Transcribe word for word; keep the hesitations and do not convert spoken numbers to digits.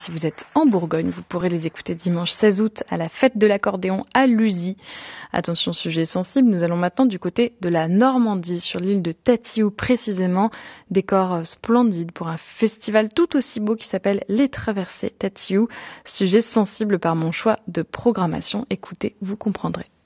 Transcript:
Si vous êtes en Bourgogne, vous pourrez les écouter dimanche seize août à la fête de l'accordéon à Lusy. Attention, sujet sensible, nous allons maintenant du côté de la Normandie, sur l'île de Tatiou précisément. Décor splendide pour un festival tout aussi beau qui s'appelle Les Traversées Tatiou. Sujet sensible par mon choix de programmation. Écoutez, vous comprendrez.